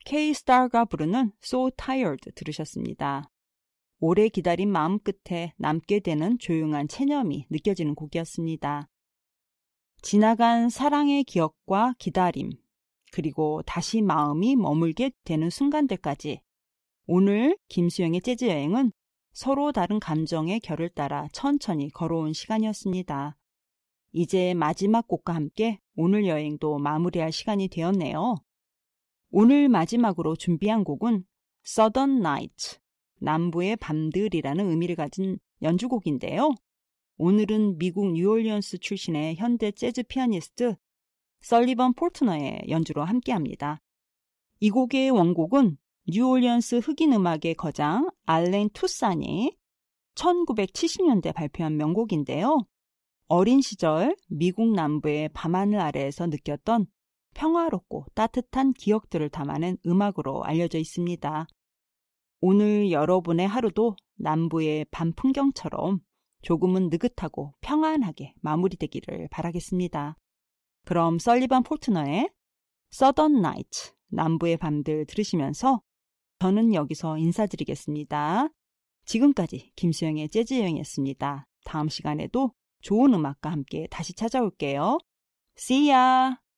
K-Star가 부르는 So Tired 들으셨습니다. 오래 기다린 마음 끝에 남게 되는 조용한 체념이 느껴지는 곡이었습니다. 지나간 사랑의 기억과 기다림, 그리고 다시 마음이 머물게 되는 순간들까지 오늘 김수영의 재즈 여행은 서로 다른 감정의 결을 따라 천천히 걸어온 시간이었습니다. 이제 마지막 곡과 함께 오늘 여행도 마무리할 시간이 되었네요. 오늘 마지막으로 준비한 곡은 Southern Nights, 남부의 밤들이라는 의미를 가진 연주곡인데요. 오늘은 미국 뉴올리언스 출신의 현대 재즈 피아니스트 설리번 포트너의 연주로 함께합니다. 이 곡의 원곡은 뉴올리언스 흑인 음악의 거장 알렌 투산이 1970년대 발표한 명곡인데요. 어린 시절 미국 남부의 밤하늘 아래에서 느꼈던 평화롭고 따뜻한 기억들을 담아낸 음악으로 알려져 있습니다. 오늘 여러분의 하루도 남부의 밤 풍경처럼 조금은 느긋하고 평안하게 마무리되기를 바라겠습니다. 그럼 설리번 포트너의 Southern Nights, 남부의 밤들 들으시면서 저는 여기서 인사드리겠습니다. 지금까지 김수영의 재즈 여행이었습니다. 다음 시간에도 좋은 음악과 함께 다시 찾아올게요. See ya!